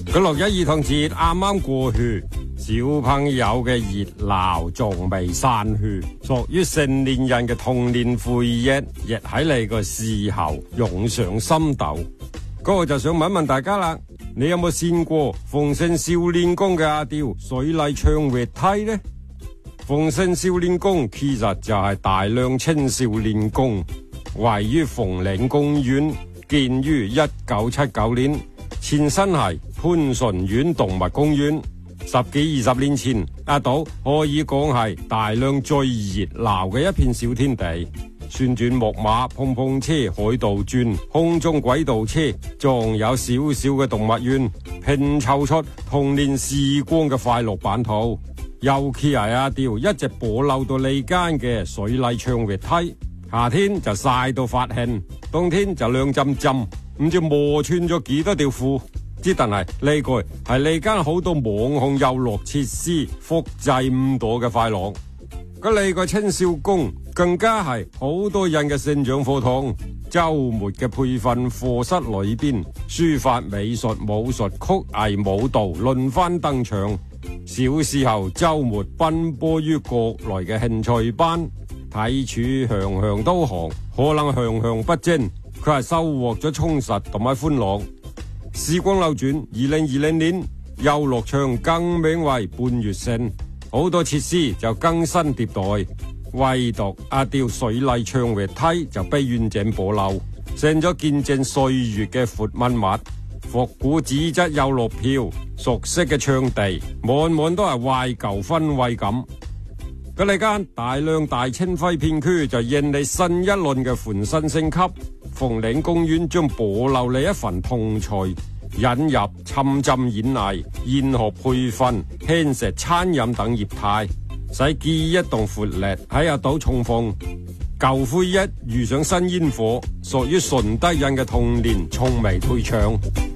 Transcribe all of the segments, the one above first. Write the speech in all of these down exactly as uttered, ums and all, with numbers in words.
個六一兒童節啱啱過去，小朋友嘅熱鬧仲未散去，屬於成年人嘅童年回憶，亦喺你個時候湧上心頭。嗰個就想問問大家啦，你有冇見過鳳盛少年宮嘅阿刁水麗唱滑梯呢？鳳盛少年宮其實就係大良青少年宮，位於鳳嶺公園，建於一九七九年，前身係潘順苑動物公園。十幾二十年前，阿島可以講係大良最熱鬧嘅一片小天地，旋轉木馬、碰碰車、海盜轉、空中軌道車，仲有小小嘅動物園，拼湊出童年時光嘅快樂版圖。尤其係阿刁一直保留到呢間嘅水麗唱滑梯，夏天就曬到發興，冬天就涼浸浸，唔知磨穿咗幾多條褲。之但係呢個係呢間好多網紅遊樂設施複製唔到嘅快樂。咁呢個青少宮更加係好多人嘅成長課堂，周末嘅培訓課室裏邊，書法、美術、武術、曲藝、舞蹈輪番登場。小時候周末奔波於國內嘅興趣班，睇處樣樣都行，可能樣樣不精，佢係收穫咗充實同埋歡樂。時光流轉，二零二零年遊樂場更名為半月城，好多設施就更新迭代，唯獨阿刁水麗唱滑梯就被完整保留，成咗見證歲月嘅活文物。復古紙質遊樂票，熟悉嘅場地，滿滿都係懷舊氛圍感。咁呢間大良大清輝片區就迎嚟新一輪嘅翻新升級，鳳嶺公園將保留你一份童趣，引入沉浸演藝、研學培訓、輕食餐飲等業態，使記憶同活力喺阿島重逢。舊灰一遇上新煙火，屬於順德人嘅童年從未退場。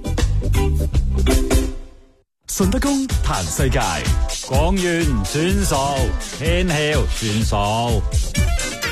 順德公彈世界，講完算數，天曉算數。